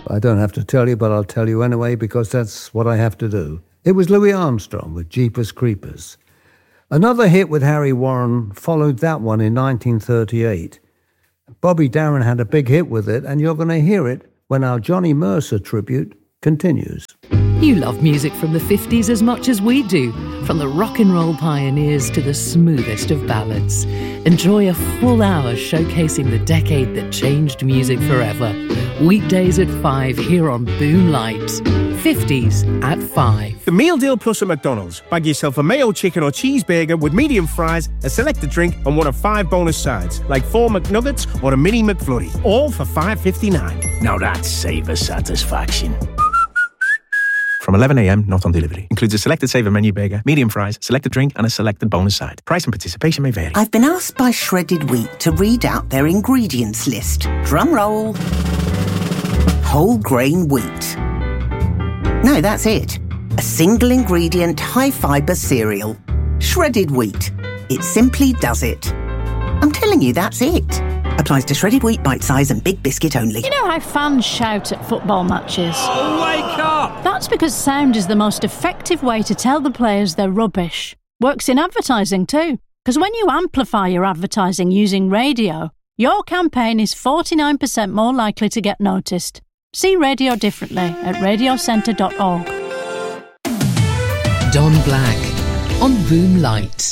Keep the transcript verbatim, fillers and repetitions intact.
I don't have to tell you, but I'll tell you anyway because that's what I have to do. It was Louis Armstrong with Jeepers Creepers. Another hit with Harry Warren followed that one in nineteen thirty-eight. Bobby Darin had a big hit with it, and you're going to hear it when our Johnny Mercer tribute continues. You love music from the fifties as much as we do, from the rock and roll pioneers to the smoothest of ballads. Enjoy a full hour showcasing the decade that changed music forever. Weekdays at five here on Boom Light. fifties at five. The Meal Deal Plus at McDonald's. Bag yourself a mayo chicken or cheeseburger with medium fries, a selected drink and one of five bonus sides, like four McNuggets or a mini McFlurry, all for five fifty-nine. Now that's savor satisfaction. From eleven a.m, not on delivery. Includes a selected saver menu burger, medium fries, selected drink and a selected bonus side. Price and participation may vary. I've been asked by Shredded Wheat to read out their ingredients list. Drum roll. Whole grain wheat. No, that's it. A single ingredient, high fibre cereal. Shredded wheat. It simply does it. I'm telling you, that's it. Applies to shredded wheat, bite size and big biscuit only. You know how fans shout at football matches? Oh, wake up! That's because sound is the most effective way to tell the players they're rubbish. Works in advertising too. Because when you amplify your advertising using radio, your campaign is forty-nine percent more likely to get noticed. See radio differently at radio centre dot org. Don Black on Boom Light.